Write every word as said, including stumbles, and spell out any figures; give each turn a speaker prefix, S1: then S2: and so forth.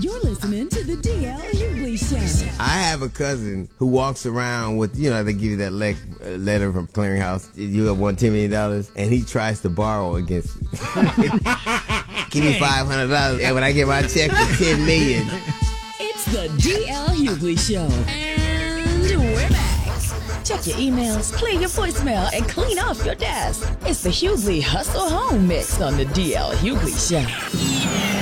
S1: You're listening to the D L Hughley Show.
S2: I have a cousin who walks around with, you know, they give you that le- uh, letter from Clearinghouse. You have won ten million dollars, and he tries to borrow against me. Give me five hundred dollars, and when I get my check for ten million dollars.
S1: It's the D L Hughley Show. And we're back. Check your emails, clear your voicemail, and clean off your desk. It's the Hughley Hustle Home Mix on the D L Hughley Show.